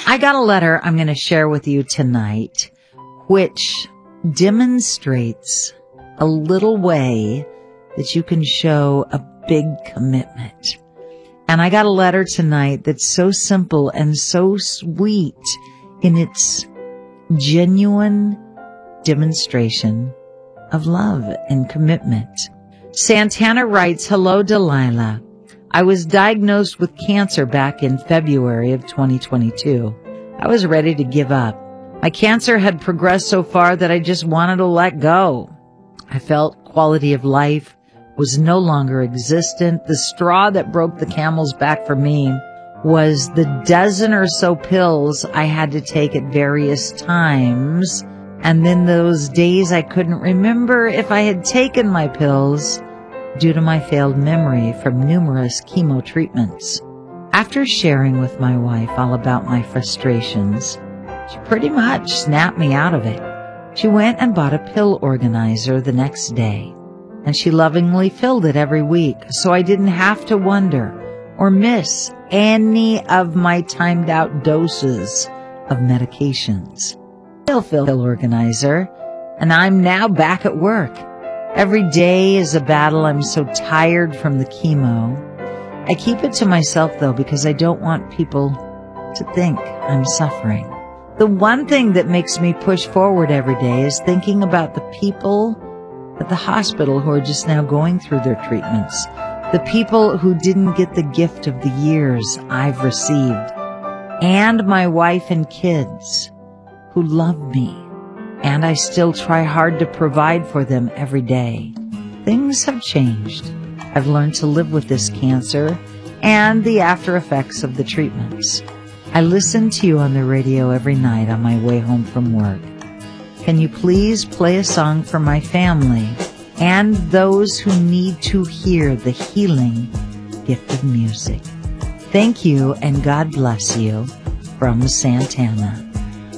I got a letter I'm going to share with you tonight, which demonstrates a little way that you can show a big commitment. And I got a letter tonight that's so simple and so sweet in its genuine demonstration of love and commitment. Santana writes, "Hello, Delilah. I was diagnosed with cancer back in February of 2022. I was ready to give up. My cancer had progressed so far that I just wanted to let go. I felt quality of life was no longer existent. The straw that broke the camel's back for me was the dozen or so pills I had to take at various times. And then those days I couldn't remember if I had taken my pills due to my failed memory from numerous chemo treatments. After sharing with my wife all about my frustrations, she pretty much snapped me out of it. She went and bought a pill organizer the next day, and she lovingly filled it every week so I didn't have to wonder or miss any of my timed out doses of medications. Pill organizer, and I'm now back at work. Every day is a battle. I'm so tired from the chemo. I keep it to myself, though, because I don't want people to think I'm suffering. The one thing that makes me push forward every day is thinking about the people at the hospital who are just now going through their treatments, the people who didn't get the gift of the years I've received, and my wife and kids who love me, and I still try hard to provide for them every day. Things have changed. I've learned to live with this cancer and the after effects of the treatments. I listen to you on the radio every night on my way home from work. Can you please play a song for my family and those who need to hear the healing gift of music? Thank you, and God bless you, from Santana."